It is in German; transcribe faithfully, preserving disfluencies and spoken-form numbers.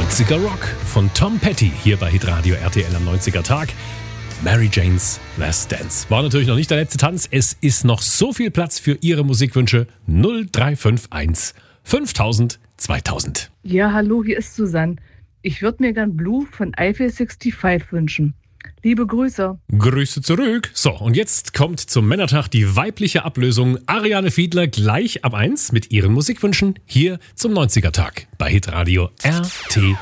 neunziger Rock von Tom Petty hier bei Hitradio R T L am neunziger Tag. Mary Jane's Last Dance. War natürlich noch nicht der letzte Tanz. Es ist noch so viel Platz für Ihre Musikwünsche. null drei fünf eins fünftausend zweitausend. Ja, hallo, hier ist Susanne. Ich würde mir gern Blue von Eiffel fünfundsechzig wünschen. Liebe Grüße. Grüße zurück. So, und jetzt kommt zum Männertag die weibliche Ablösung. Ariane Fiedler gleich ab eins mit ihren Musikwünschen hier zum neunziger Tag bei Hitradio R T L.